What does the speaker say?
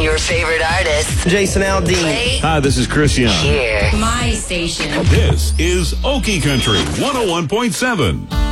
your favorite artists. Jason Aldean. Play Hi, this is Chris Young. here. My station. This is Okie Country 101.7.